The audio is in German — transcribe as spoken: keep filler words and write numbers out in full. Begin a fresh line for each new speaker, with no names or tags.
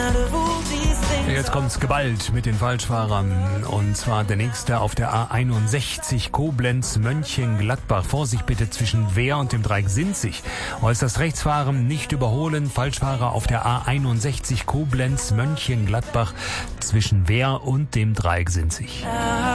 Jetzt kommt's geballt mit den Falschfahrern. Und zwar der nächste auf der A einundsechzig Koblenz-Mönchengladbach. Vorsicht bitte zwischen Wehr und dem Dreieck Sinzig. Äußerst rechts fahren, nicht überholen. Falschfahrer auf der A einundsechzig Koblenz-Mönchengladbach zwischen Wehr und dem Dreieck Sinzig.